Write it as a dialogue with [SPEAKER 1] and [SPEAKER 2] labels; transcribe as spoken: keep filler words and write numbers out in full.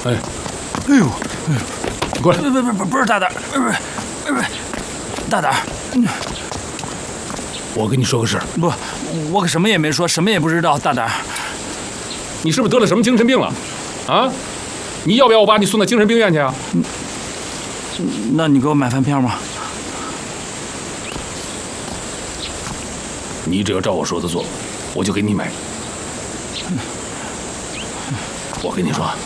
[SPEAKER 1] 哎，
[SPEAKER 2] 哎呦，
[SPEAKER 1] 你过来！
[SPEAKER 2] 不不不不是大胆，不是不是大胆。
[SPEAKER 1] 我跟你说个事儿。
[SPEAKER 2] 不，我可什么也没说，什么也不知道。大胆，
[SPEAKER 1] 你是不是得了什么精神病了？啊？你要不要我把你送到精神病院去啊？
[SPEAKER 2] 那你给我买饭票吗？
[SPEAKER 1] 你只要照我说的做，我就给你买。我跟你说，